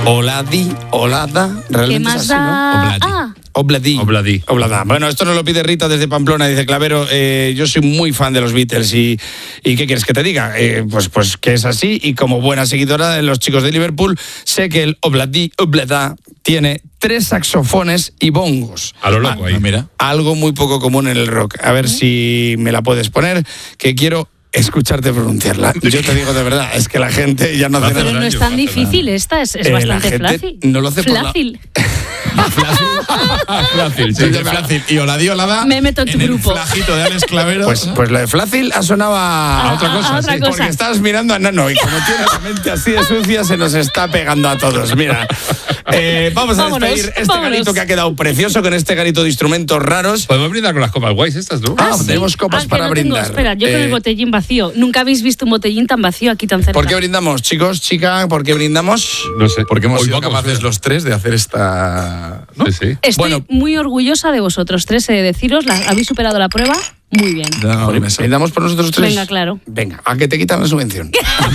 Oladi, Olada, realmente ¿Qué más es así, ¿no? Obladí. Oblada. Bueno, esto nos lo pide Rita desde Pamplona. Dice, Clavero, yo soy muy fan de los Beatles y ¿qué quieres que te diga? Pues que es así, y como buena seguidora de los chicos de Liverpool, sé que el Oblada tiene 3 saxofones y bongos. A lo loco ahí. Mira. Algo muy poco común en el rock. A ver si me la puedes poner, que quiero escucharte pronunciarla. Yo te digo de verdad, es que la gente ya no hace nada. Pero no es tan difícil esta, es bastante fácil. No lo hace fácil. Flácil, sí, Flácil. Y Oladi, Olada. Me meto en tu grupo. El flagito de Alex Clavero. Pues lo de flácil ha sonado a otra cosa. A otra cosa. Porque estabas mirando a Nano y como tiene la mente así de sucia, se nos está pegando a todos. Mira. Vamos a despedir este garito que ha quedado precioso con este garito de instrumentos raros. Podemos brindar con las copas guays estas, ¿no? ¿Sí? Tenemos copas para brindar. Espera, yo con el botellín vacío. Nunca habéis visto un botellín tan vacío aquí tan cerca. ¿Por qué brindamos, chicos, chica? ¿Por qué brindamos? No sé. Porque hemos Hoy sido pocos, capaces los 3 de hacer esta... ¿no? Sí. Estoy muy orgullosa de vosotros 3, deciros, habéis superado la prueba muy bien. ¿Brindamos por nosotros 3? Venga, claro. Venga, ¿a que te quitan la subvención?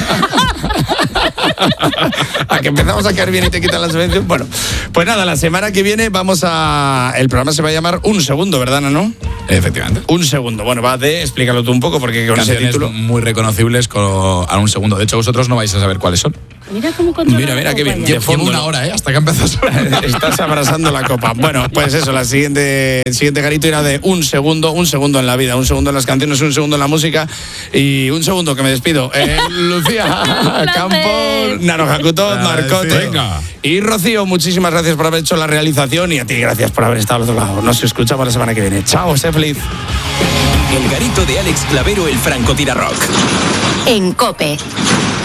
A que empezamos a caer bien y te quitan la subvención. Bueno, pues nada, la semana que viene el programa se va a llamar Un Segundo, ¿verdad, no? Efectivamente. Un Segundo. Bueno, explícalo tú un poco, porque con ese título... muy reconocibles a Un Segundo. De hecho, vosotros no vais a saber cuáles son. Mira cómo controla. Mira qué bien. De fondo, una hora, hasta que empezas. Estás abrazando la copa. Bueno, pues eso, el siguiente garito era de un segundo en la vida, un segundo en las canciones, un segundo en la música y un segundo que me despido. Lucía Campos, Nano Hakuto, Marcote. Venga. Y Rocío, muchísimas gracias por haber hecho la realización y a ti gracias por haber estado al otro lado. Nos escuchamos la semana que viene. Chao, sé feliz. El garito de Alex Clavero, el francotirador rock. En COPE.